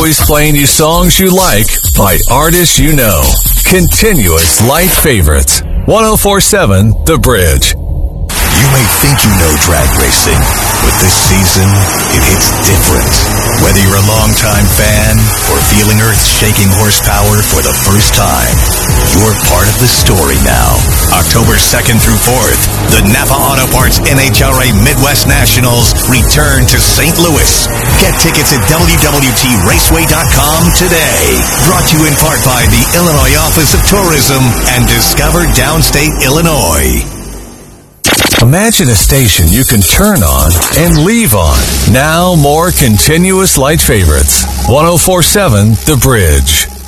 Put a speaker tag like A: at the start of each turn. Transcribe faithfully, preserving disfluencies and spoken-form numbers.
A: always playing you songs you like by artists you know. Continuous Light Favorites. one oh four seven The Bridge.
B: You may think you know drag racing, but this season, it hits different. Whether you're a longtime fan or feeling earth-shaking horsepower for the first time, you're part of the story now. October second through fourth, the Napa Auto Parts N H R A Midwest Nationals return to Saint Louis. Get tickets at W W T raceway dot com today. Brought to you in part by the Illinois Office of Tourism and Discover Downstate Illinois.
A: Imagine a station you can turn on and leave on. Now more Continuous Light Favorites. one oh four seven The Bridge.